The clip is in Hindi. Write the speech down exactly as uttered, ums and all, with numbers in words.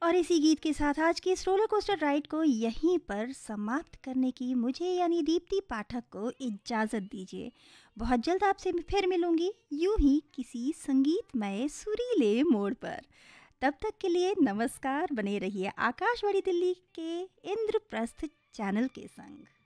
और इसी गीत के साथ आज की इस रोलर कोस्टर राइड को यहीं पर समाप्त करने की मुझे यानी दीप्ति पाठक को इजाज़त दीजिए। बहुत जल्द आपसे फिर मिलूंगी यूं ही किसी संगीतमय सुरीले मोड़ पर। तब तक के लिए नमस्कार। बने रहिए आकाशवाणी दिल्ली के इंद्रप्रस्थ चैनल के संग।